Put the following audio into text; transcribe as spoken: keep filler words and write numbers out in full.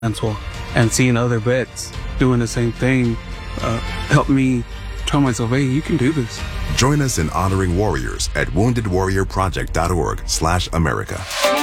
mental, and seeing other vets doing the same thing uh, helped me tell myself, hey, you can do this. Join us in honoring warriors at wounded warrior project dot org slash America.